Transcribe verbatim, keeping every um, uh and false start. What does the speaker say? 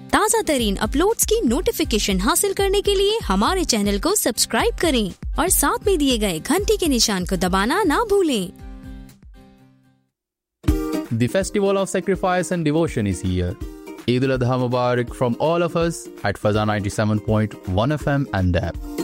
ताज़ा तरीन अपलोड्स की नोटिफिकेशन हासिल करने के लिए हमारे चैनल को सब्सक्राइब करें और साथ में दिए गए घंटी के निशान को दबाना ना भूलें। The festival of sacrifice and devotion is here. Eid al-Adha Mubarak from all of us at Fazan ninety-seven point one F M and app.